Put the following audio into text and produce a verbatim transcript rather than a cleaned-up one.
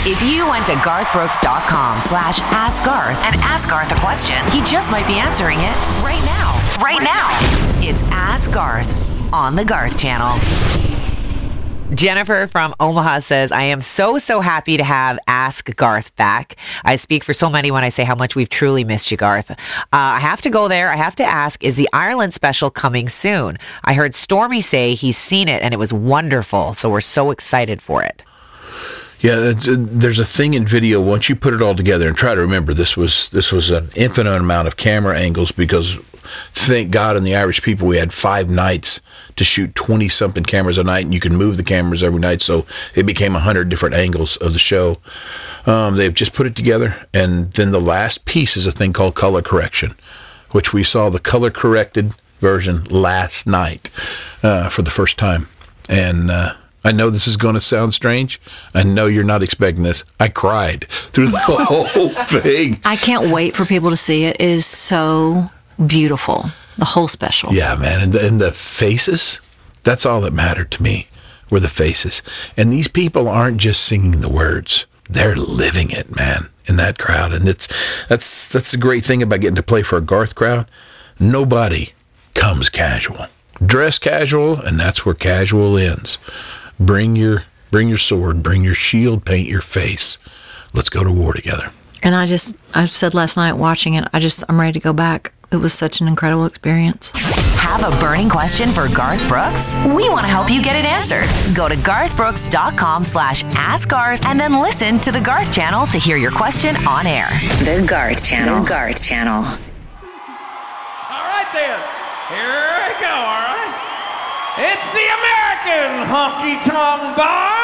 If you went to garthbrooks.com slash ask Garth and ask Garth a question, he just might be answering it right now. Right, right now. now. It's Ask Garth on the Garth Channel. Jennifer from Omaha says, I am so, so happy to have Ask Garth back. I speak for so many when I say how much we've truly missed you, Garth. Uh, I have to go there. I have to ask, is the Ireland special coming soon? I heard Stormy say he's seen it and it was wonderful. So we're so excited for it. Yeah, there's a thing in video, once you put it all together, and try to remember this was this was an infinite amount of camera angles, because thank God in the Irish people we had five nights to shoot twenty-something cameras a night, and you can move the cameras every night, so it became one hundred different angles of the show. Um, they've just put it together, and then the last piece is a thing called color correction, which we saw the color-corrected version last night uh, for the first time. And uh, I know this is going to sound strange. I know you're not expecting this. I cried through the whole thing. I can't wait for people to see it. It is so beautiful, the whole special. Yeah, man. And the, and the faces, that's all that mattered to me, were the faces. And these people aren't just singing the words. They're living it, man, in that crowd. And it's that's that's the great thing about getting to play for a Garth crowd. Nobody comes casual. Dress casual, and that's where casual ends. Bring your bring your sword, bring your shield, paint your face. Let's go to war together. And I just, I said last night watching it, I just, I'm ready to go back. It was such an incredible experience. Have a burning question for Garth Brooks? We want to help you get it answered. Go to garthbrooks.com slash ask Garth and then listen to the Garth Channel to hear your question on air. The Garth Channel. The Garth Channel. All right then. Here we go, all right? It's the American Honky Tonk Bar.